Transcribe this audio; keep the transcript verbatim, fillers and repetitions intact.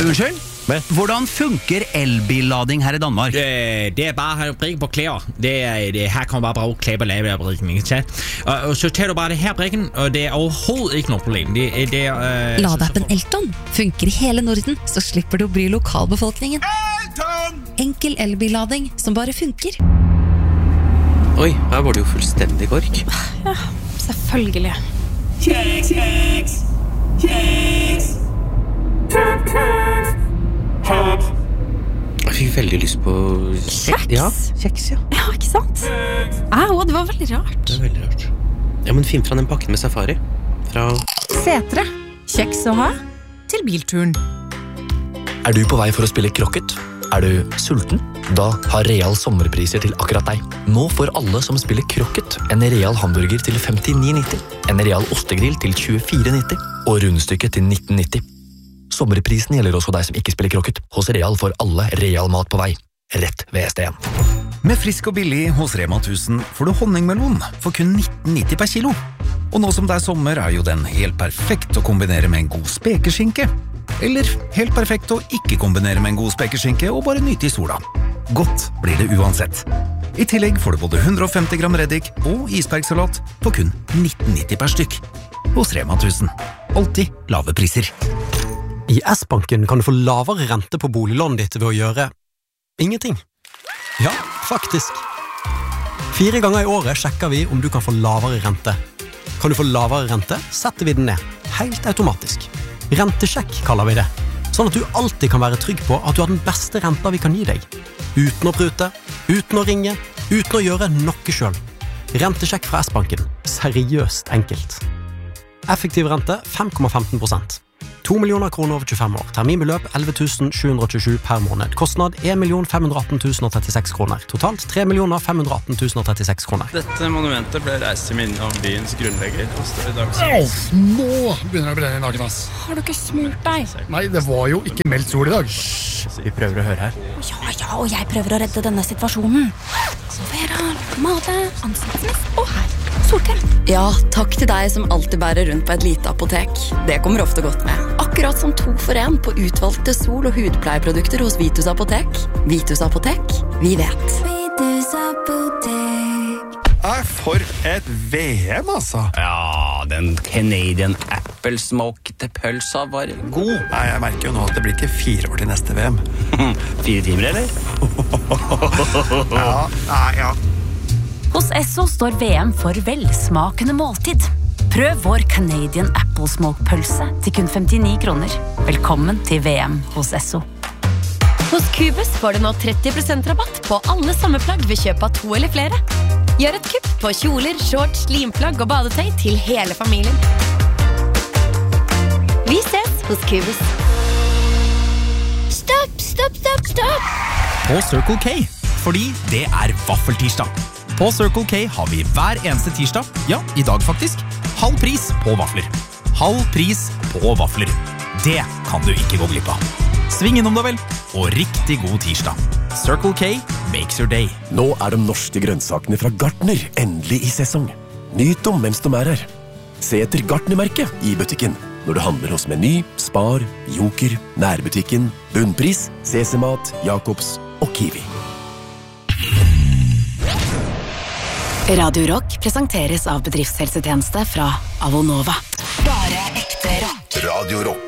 Unnskyld? Hvordan funker elbillading her i Danmark? Det, det er bare at brikke på klær. Det er, det, her kan man bare bruge klær på lavebrikken, ikke sant? Og, og så tager du bare det her brikken, og det er overhovedet ikke noe problem. Det, det er, øh, Ladeappen Elton funker i hele Norden, så slipper du å bry lokalbefolkningen. Elton! Enkel elbillading som bare funker. Oi, her var det jo fullstendig kork. Ja, selvfølgelig. Kjeks, kjeks, kjeks, kjeks, kjeks. Jeg fikk veldig lyst på Kjeks? Ja, kjeks, ja. Ja, ikke sant? Au, det var veldig rart. Det er veldig rart. Ja, men finn fra den pakken med safari. Fra Setre. Kjeks å ha til bilturen. Er du på vei for å spille krokket? Er du sulten? Da har Real sommerpriser til akkurat deg. Nå får alle som spiller krokket en Real hamburger til femtini nitti, en Real ostegrill til tjuefire nitti og rundstykket til nitten nitti. Sommerprisen gjelder også deg som ikke spiller krokket. Hos Real får alle Real mat på vei. Rett ved S D en. Med frisk og billig hos Rema tusen får du honningmelon for kun nitten nitti per kilo. Og nå som det er sommer er jo den helt perfekt å kombinere med en god spekeskinke. Eller helt perfekt å ikke kombinere med en god spekeskinke og bare nyte i sola. Godt blir det uansett. I tillegg får du både hundre og femti gram reddik og isbergsalat på kun nitten nitti per stykk. Hos Rema tusen. Alltid lave priser. I S-banken kan du få lavere rente på boliglånet ditt ved å gjøre ingenting. Ja, faktisk. Fire ganger i året sjekker vi om du kan få lavere rente. Kan du få lavere rente, setter vi den ned. Helt automatisk. Rentesjekk kaller vi det. Sånn at du alltid kan være trygg på at du har den beste renta vi kan gi deg. Uten å prute, uten å ringe, uten å gjøre noe selv. Rentesjekk fra S-banken. Seriøst enkelt. Effektiv rente fem komma femten prosent. to millioner kroner over tjuefem år. Terminbeløp elleve tusen sju hundre tjuesju per måned. Kostnad en million fem hundre atten tusen og trettiseks kroner. Totalt tre millioner fem hundre atten tusen og trettiseks kroner. Dette monumentet ble reist til minne om byens grunnlegger. Og står i dag. Au, nå begynner det å brenne i naken, ass. Har du ikke smurt deg? Nei, det var jo ikke meldt sol i dag. Vi prøver å høre her. Ja, ja, og jeg prøver å redde denne situasjonen. Vera, mate, ansiktsmist og her. Solkrem. Ja, takk til deg som alltid bærer rundt på et lite apotek. Det kommer ofte godt med. Akkurat som to for en på utvalgte sol- og hudpleieprodukter hos Vitus Apotek. Vitus Apotek, vi vet. Vitus Apotek. Nei, for et V M, altså. Ja, den Canadian Apple-smokte pølsa var god. Nei, jeg merker jo nå at det blir ikke fire år til neste V M. Fire timer, eller? Ja, nei, ja. Hos Esso står V M for velsmakende måltid. Prøv vår Canadian Apple Smoke pølse til kun femtini kroner. Velkommen til V M hos Esso. Hos Cubus får du nå tretti prosent rabatt på alle sommerplagg ved kjøp av to eller flere. Gjør et kupp på kjoler, shorts, limplagg og badetøy til hele familien. Vi ses hos Cubus. Stopp, stopp, stopp, stopp! På Circle K, fordi det er vaffeltirsdag. På Circle K har vi hver eneste tirsdag, ja, i dag faktisk, halv pris på vafler. Halv pris på vafler. Det kan du ikke gå glipp av. Sving innom da vel, og riktig god tirsdag. Circle K makes your day. Nå er de norske grønnsakene fra Gartner endelig i sesong. Nyt dem mens de er her. Se etter Gartner-merket i butikken når du handler hos Meny, Spar, Joker, Nærbutikken, Bunnpris, C C Mat, Jacobs og Kiwi. Radio Rock presenteres av bedriftshelsetjeneste fra Avonova. Bare ekte rock. Radio Rock.